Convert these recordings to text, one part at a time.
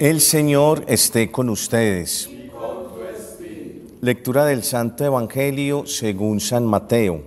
El Señor esté con ustedes. Lectura del Santo Evangelio según San Mateo.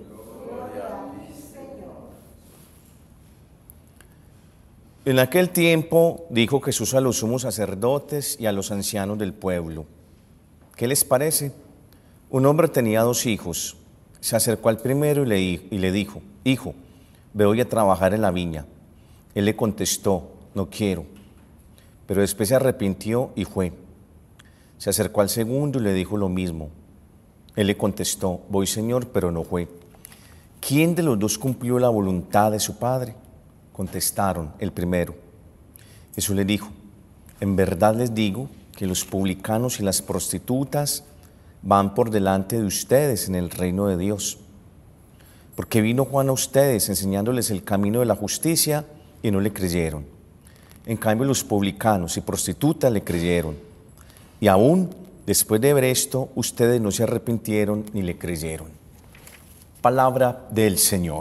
En aquel tiempo dijo Jesús a los sumos sacerdotes y a los ancianos del pueblo: ¿qué les parece? Un hombre tenía 2 hijos. Se acercó al primero y le dijo: Hijo, ve hoy a trabajar en la viña. Él le contestó: no quiero. Pero después se arrepintió y fue. Se acercó al segundo y le dijo lo mismo. Él le contestó: voy, Señor, pero no fue. ¿Quién de los 2 cumplió la voluntad de su padre? Contestaron: el primero. Jesús le dijo: en verdad les digo que los publicanos y las prostitutas van por delante de ustedes en el reino de Dios. Porque vino Juan a ustedes enseñándoles el camino de la justicia y no le creyeron. En cambio, los publicanos y prostitutas le creyeron. Y aún después de ver esto, ustedes no se arrepintieron ni le creyeron. Palabra del Señor.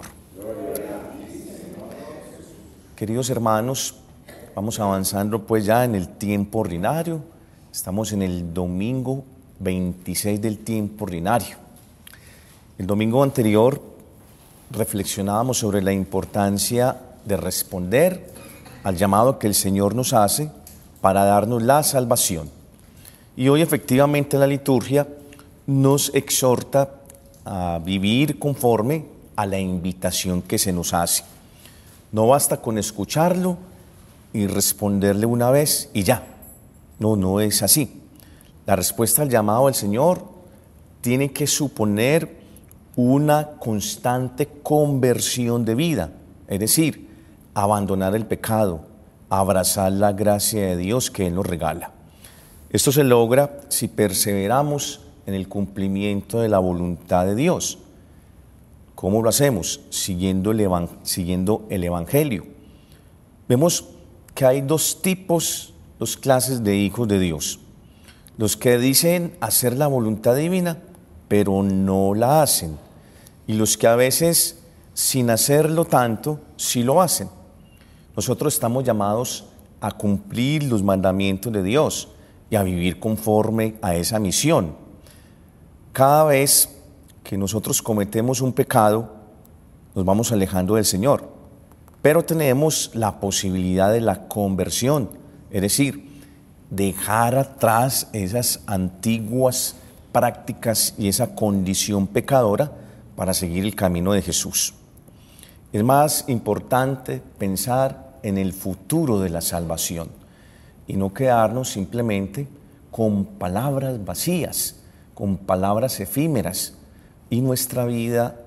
Queridos hermanos, vamos avanzando pues ya en el tiempo ordinario. Estamos en el domingo 26 del tiempo ordinario. El domingo anterior reflexionábamos sobre la importancia de responder al llamado que el Señor nos hace para darnos la salvación. Y hoy efectivamente la liturgia nos exhorta a vivir conforme a la invitación que se nos hace. No basta con escucharlo y responderle una vez y ya. No es así. La respuesta al llamado del Señor tiene que suponer una constante conversión de vida, es decir, abandonar el pecado, abrazar la gracia de Dios que Él nos regala. Esto se logra si perseveramos en el cumplimiento de la voluntad de Dios. ¿Cómo lo hacemos? Siguiendo el Evangelio. Vemos que hay 2 clases de hijos de Dios. Los que dicen hacer la voluntad divina, pero no la hacen. Y los que a veces, sin hacerlo tanto, sí lo hacen. Nosotros estamos llamados a cumplir los mandamientos de Dios y a vivir conforme a esa misión. Cada vez que nosotros cometemos un pecado, nos vamos alejando del Señor, pero tenemos la posibilidad de la conversión, es decir, dejar atrás esas antiguas prácticas y esa condición pecadora para seguir el camino de Jesús. Es más importante pensar en el futuro de la salvación y no quedarnos simplemente con palabras vacías, con palabras efímeras, y nuestra vida